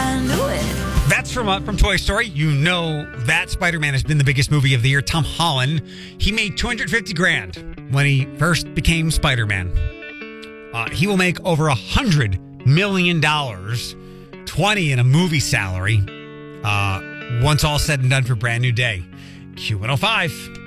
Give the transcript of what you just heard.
I knew it. That's from Toy Story. You know that Spider-Man has been the biggest movie of the year. Tom Holland, he made $250,000 when he first became Spider-Man. He will make over $100 million, 20 in a movie salary, once all said and done for Brand New Day. Q105.